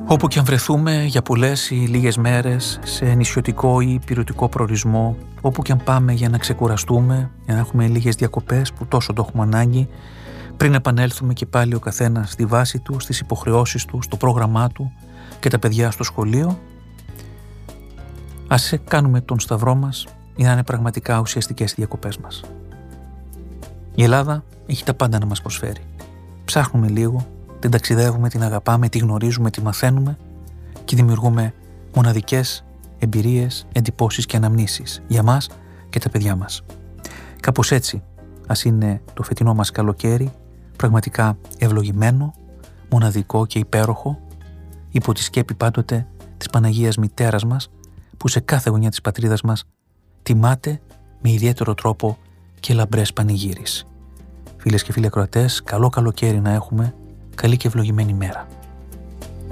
Όπου και αν βρεθούμε για πολλές ή λίγες μέρες, σε νησιωτικό ή υπηρετικό προορισμό, όπου και αν πάμε για να ξεκουραστούμε, για να έχουμε λίγες διακοπές που τόσο το έχουμε ανάγκη, πριν επανέλθουμε και πάλι ο καθένας στη βάση του, στις υποχρεώσεις του, στο πρόγραμμά του και τα παιδιά στο σχολείο, ας κάνουμε τον σταυρό μας για να είναι πραγματικά ουσιαστικές οι διακοπές μας. Η Ελλάδα έχει τα πάντα να μας προσφέρει. Ψάχνουμε λίγο, την ταξιδεύουμε, την αγαπάμε, τη γνωρίζουμε, τη μαθαίνουμε και δημιουργούμε μοναδικές εμπειρίες, εντυπώσεις και αναμνήσεις για μας και τα παιδιά μας. Κάπως έτσι ας είναι το φετινό μας καλοκαίρι, πραγματικά ευλογημένο, μοναδικό και υπέροχο, υπό τη σκέπη πάντοτε της Παναγίας Μητέρας μας, που σε κάθε γωνιά της πατρίδας μας τιμάται με ιδιαίτερο τρόπο και λαμπρές πανηγύρις. Φίλες και φίλοι ακροατές, καλό καλοκαίρι να έχουμε, καλή και ευλογημένη μέρα.